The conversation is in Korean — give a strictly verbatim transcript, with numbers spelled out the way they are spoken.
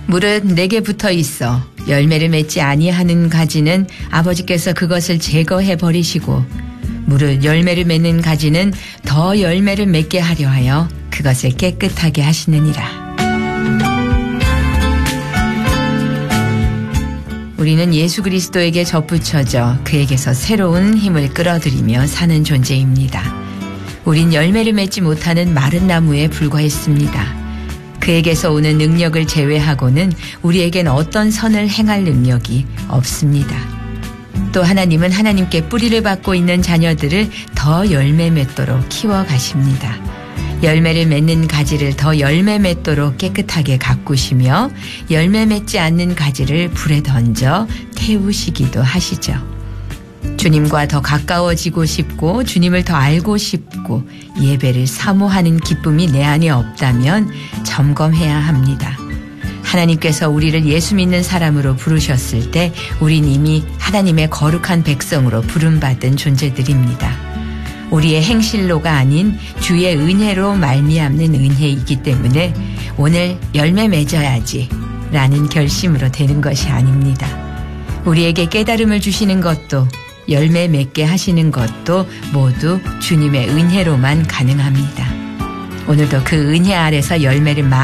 무릇 내게 붙어 있어 열매를 맺지 아니하는 가지는 아버지께서 그것을 제거해 버리시고 무릇 열매를 맺는 가지는 더 열매를 맺게 하려 하여 그것을 깨끗하게 하시느니라. 우리는 예수 그리스도에게 접붙여져 그에게서 새로운 힘을 끌어들이며 사는 존재입니다. 우린 열매를 맺지 못하는 마른 나무에 불과했습니다. 그에게서 오는 능력을 제외하고는 우리에겐 어떤 선을 행할 능력이 없습니다. 또 하나님은 하나님께 뿌리를 받고 있는 자녀들을 더 열매 맺도록 키워가십니다. 열매를 맺는 가지를 더 열매 맺도록 깨끗하게 가꾸시며 열매 맺지 않는 가지를 불에 던져 태우시기도 하시죠. 주님과 더 가까워지고 싶고 주님을 더 알고 싶고 예배를 사모하는 기쁨이 내 안에 없다면 점검해야 합니다. 하나님께서 우리를 예수 믿는 사람으로 부르셨을 때 우린 이미 하나님의 거룩한 백성으로 부름받은 존재들입니다. 우리의 행실로가 아닌 주의 은혜로 말미암는 은혜이기 때문에 오늘 열매 맺어야지 라는 결심으로 되는 것이 아닙니다. 우리에게 깨달음을 주시는 것도 열매 맺게 하시는 것도 모두 주님의 은혜로만 가능합니다. 오늘도 그 은혜 아래서 열매를